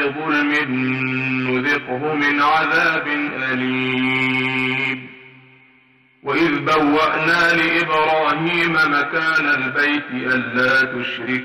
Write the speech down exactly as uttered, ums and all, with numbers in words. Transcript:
بظلم نذقه من عذاب أليم. وإذ بوأنا لإبراهيم مكان البيت ألا تشرك